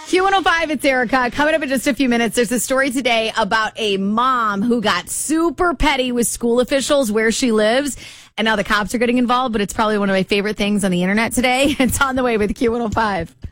Q105, it's Erica. Coming up in just a few minutes, there's a story today about a mom who got super petty with school officials where she lives. And now the cops are getting involved, but it's probably one of my favorite things on the internet today. It's on the way with Q105.